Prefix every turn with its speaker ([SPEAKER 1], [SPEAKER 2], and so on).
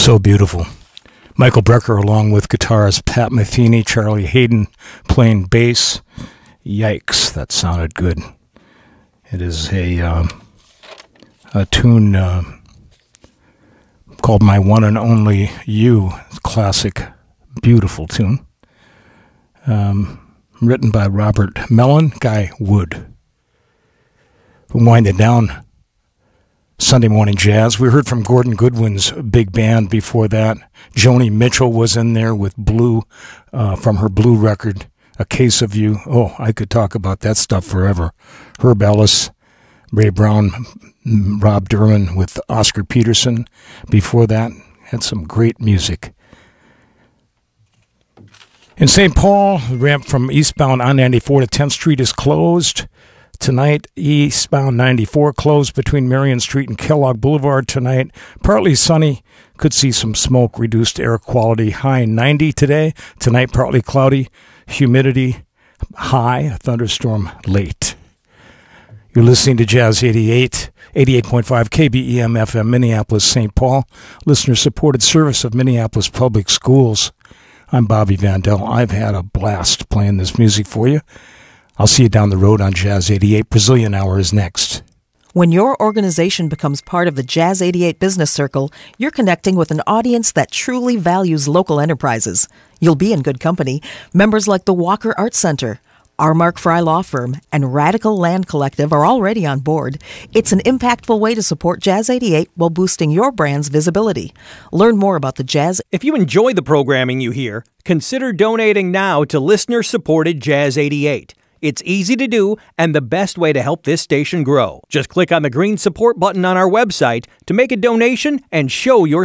[SPEAKER 1] So beautiful. Michael Brecker along with guitarist Pat Metheny, Charlie Hayden playing bass. Yikes, that sounded good. It is a tune called My One and Only You. Classic, beautiful tune. Written by Robert Mellon, Guy Wood. We'll wind it down. Sunday Morning Jazz. We heard from Gordon Goodwin's big band before that. Joni Mitchell was in there with Blue, from her Blue record, A Case of You. Oh, I could talk about that stuff forever. Herb Ellis, Ray Brown, Rob Derman with Oscar Peterson. Before that, had some great music. In St. Paul, the ramp from eastbound I-94 to 10th Street is closed. Tonight, eastbound 94 closed between Marion Street and Kellogg Boulevard tonight. Partly sunny. Could see some smoke. Reduced air quality. High 90 today. Tonight, partly cloudy. Humidity high. Thunderstorm late. You're listening to Jazz 88, 88.5 KBEM FM, Minneapolis, St. Paul. Listener-supported service of Minneapolis Public Schools. I'm Bobby Vandell. I've had a blast playing this music for you. I'll see you down the road on Jazz 88. Brazilian Hour is next.
[SPEAKER 2] When your organization becomes part of the Jazz 88 Business Circle, you're connecting with an audience that truly values local enterprises. You'll be in good company. Members like the Walker Arts Center, our Mark Fry Law Firm, and Radical Land Collective are already on board. It's an impactful way to support Jazz 88 while boosting your brand's visibility. Learn more about the Jazz.
[SPEAKER 3] If you enjoy the programming you hear, consider donating now to listener-supported Jazz 88. It's easy to do and the best way to help this station grow. Just click on the green support button on our website to make a donation and show your